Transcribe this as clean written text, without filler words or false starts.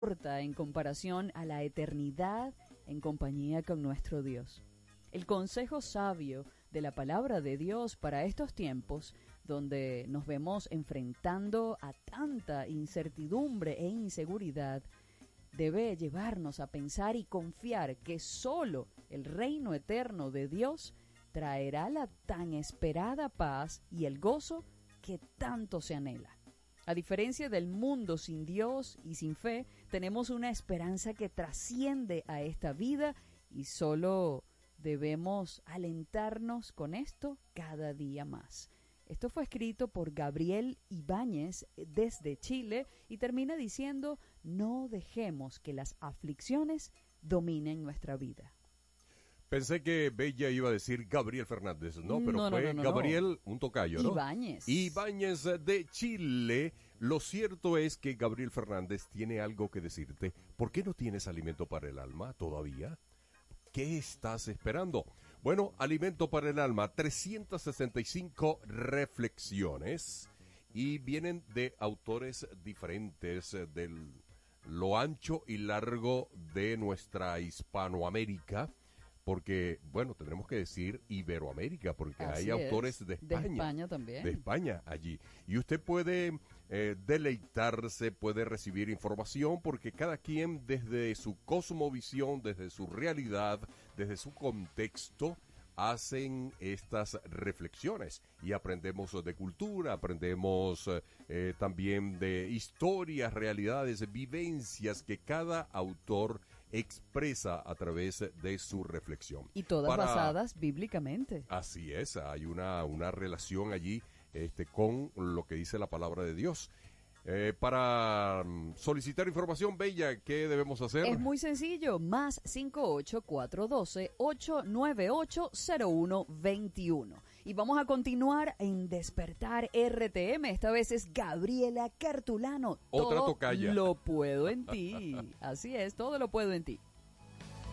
corta en comparación a la eternidad en compañía con nuestro Dios. El consejo sabio de la palabra de Dios para estos tiempos, donde nos vemos enfrentando a tanta incertidumbre e inseguridad, debe llevarnos a pensar y confiar que solo el reino eterno de Dios traerá la tan esperada paz y el gozo que tanto se anhela. A diferencia del mundo sin Dios y sin fe, tenemos una esperanza que trasciende a esta vida y solo debemos alentarnos con esto cada día más. Esto fue escrito por Gabriel Ibáñez desde Chile y termina diciendo: no dejemos que las aflicciones dominen nuestra vida. Pensé que Bella iba a decir Gabriel Fernández, no, pero fue Gabriel, un tocayo, ¿no? Ibáñez. Ibáñez de Chile. Lo cierto es que Gabriel Fernández tiene algo que decirte. ¿Por qué no tienes alimento para el alma todavía? ¿Qué estás esperando? Bueno, alimento para el alma, 365 reflexiones y vienen de autores diferentes de lo ancho y largo de nuestra Hispanoamérica, porque, bueno, tendremos que decir Iberoamérica, porque Así hay autores de España. De España también. De España allí. Y usted puede deleitarse, puede recibir información, porque cada quien desde su cosmovisión, desde su realidad, desde su contexto, hacen estas reflexiones y aprendemos de cultura, aprendemos también de historias, realidades, vivencias que cada autor expresa a través de su reflexión. Y todas basadas bíblicamente. Así es, hay una relación allí con lo que dice la palabra de Dios. Para solicitar información, Bella, ¿qué debemos hacer? Es muy sencillo, más 58412-898-0121. Y vamos a continuar en Despertar RTM. Esta vez es Gabriela Cartulano. Otra todo tocaya. Lo puedo en ti. Así es, todo lo puedo en ti.